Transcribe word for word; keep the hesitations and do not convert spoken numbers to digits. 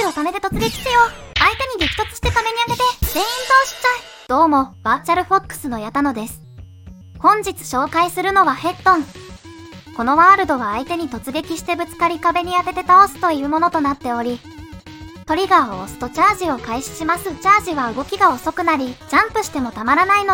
を貯めて突撃せよ。相手に激突して壁に当てて全員倒しちゃえ。どうも、バーチャルフォックスのヤタノです。本日紹介するのはヘッドン。このワールドは相手に突撃してぶつかり壁に当てて倒すというものとなっており、トリガーを押すとチャージを開始します。チャージは動きが遅くなり、ジャンプしてもたまらないの